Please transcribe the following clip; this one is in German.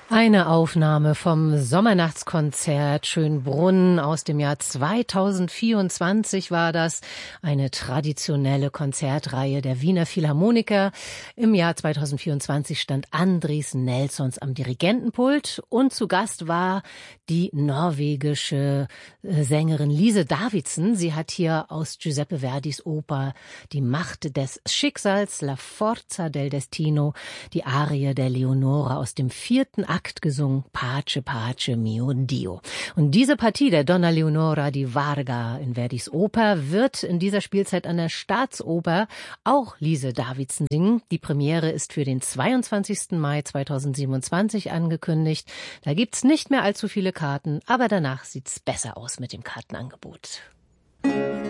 Eine Aufnahme vom Sommernachtskonzert Schönbrunn aus dem Jahr 2024 war das. Eine traditionelle Konzertreihe der Wiener Philharmoniker. Im Jahr 2024 stand Andris Nelsons am Dirigentenpult und zu Gast war die norwegische Sängerin Lise Davidsen. Sie hat hier aus Giuseppe Verdis Oper Die Macht des Schicksals, La Forza del Destino, die Arie der Leonora aus dem 4. Akt gesungen, Pace, Pace, mio Dio. Und diese Partie der Donna Leonora di Varga in Verdis Oper wird in dieser Spielzeit an der Staatsoper auch Lise Davidsen singen. Die Premiere ist für den 22. Mai 2027 angekündigt. Da gibt's nicht mehr allzu viele Karten, aber danach sieht's besser aus mit dem Kartenangebot.